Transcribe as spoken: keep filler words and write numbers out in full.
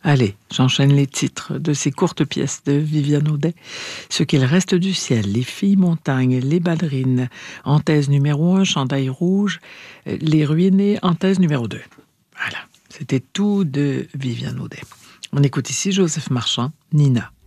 Allez, j'enchaîne les titres de ces courtes pièces de Viviane Audet. Ce qu'il reste du ciel, Les filles montagnes, Les ballerines, Anthèse numéro un, Chandail rouge, Les ruinés, Anthèse numéro deux. Voilà, c'était tout de Viviane Audet. On écoute ici Joseph Marchand, Nina.